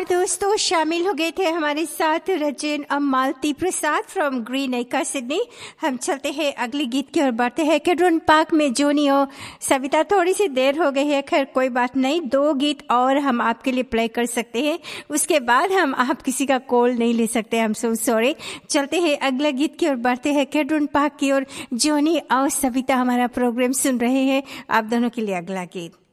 दोस्तों शामिल हो गए थे हमारे साथ रजन और मालती प्रसाद फ्रॉम ग्रीन एका सिडनी। हम चलते हैं अगले गीत की ओर बढ़ते हैं। केड्रोन पार्क में जोनी और सविता, थोड़ी सी देर हो गई है, खैर कोई बात नहीं, 2 गीत और हम आपके लिए प्ले कर सकते हैं, उसके बाद हम आप किसी का कॉल नहीं ले सकते। हम सो सॉरी। चलते हैं अगले गीत की ओर बढ़ते हैं केड्रोन पार्क की ओर। जोनी और सविता हमारा प्रोग्राम सुन रहे हैं, आप दोनों के लिए अगला गीत।